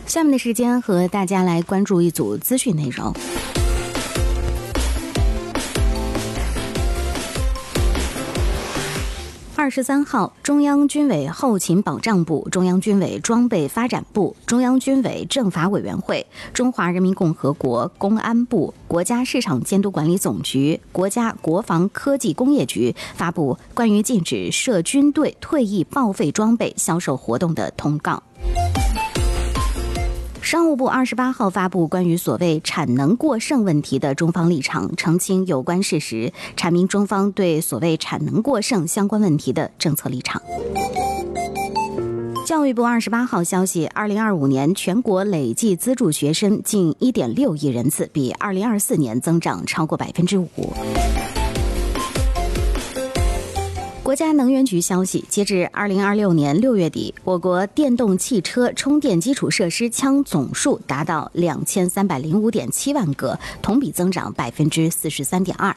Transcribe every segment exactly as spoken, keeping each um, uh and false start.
下面的时间和大家来关注一组资讯内容。二十三号，中央军委后勤保障部、中央军委装备发展部、中央军委政法委员会、中华人民共和国公安部、国家市场监督管理总局、国家国防科技工业局发布关于禁止涉军队退役报废装备销售活动的通告。商务部二十八号发布关于所谓产能过剩问题的中方立场，澄清有关事实，阐明中方对所谓产能过剩相关问题的政策立场。教育部二十八号消息，二零二五年全国累计资助学生近一点六亿人次，比二零二四年增长超过百分之五。国家能源局消息，截至二零二六年六月底，我国电动汽车充电基础设施枪总数达到两千三百零五点七万个，同比增长百分之四十三点二。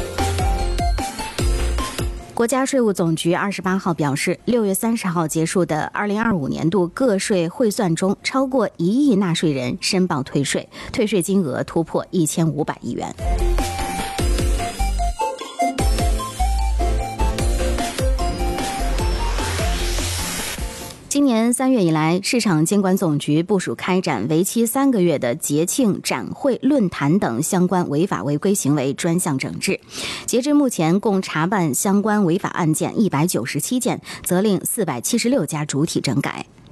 国家税务总局二十八号表示，六月三十号结束的二零二五年度个税汇算中，超过一亿纳税人申报退税，退税金额突破一千五百亿元。今年三月以来，市场监管总局部署开展为期三个月的节庆、展会、论坛等相关违法违规行为专项整治。截至目前，共查办相关违法案件一百九十七件，责令四百七十六家主体整改。